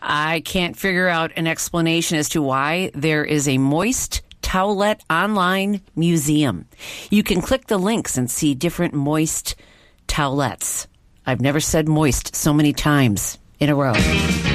I can't figure out an explanation as to why there is a moist towelette online museum. You can click the links and see different moist towelettes. I've never said moist so many times in a row.